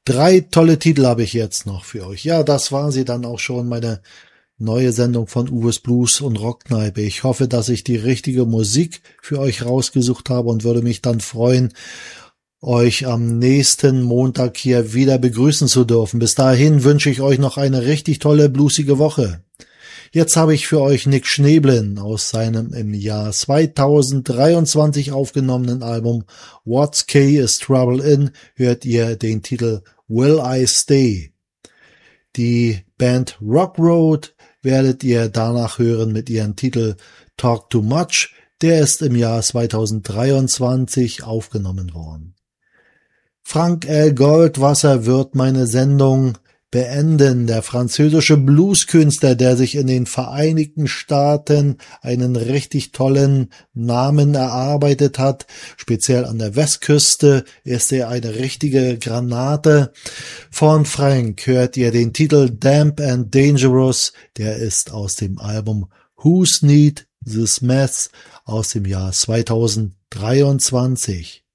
3 tolle Titel habe ich jetzt noch für euch. Ja, das war sie dann auch schon, meine neue Sendung von Uwes Blues und Rockkneipe. Ich hoffe, dass ich die richtige Musik für euch rausgesucht habe und würde mich dann freuen, euch am nächsten Montag hier wieder begrüßen zu dürfen. Bis dahin wünsche ich euch noch eine richtig tolle, bluesige Woche. Jetzt habe ich für euch Nick Schneeblin aus seinem im Jahr 2023 aufgenommenen Album What's Key is Trouble In, hört ihr den Titel Will I Stay. Die Band Rock Road werdet ihr danach hören mit ihrem Titel Talk Too Much. Der ist im Jahr 2023 aufgenommen worden. Frank L. Goldwasser wird meine Sendung beenden. Der französische Blueskünstler, der sich in den Vereinigten Staaten einen richtig tollen Namen erarbeitet hat, speziell an der Westküste, ist er eine richtige Granate. Von Frank hört ihr den Titel Damp and Dangerous, der ist aus dem Album Who's Need This Mess aus dem Jahr 2023.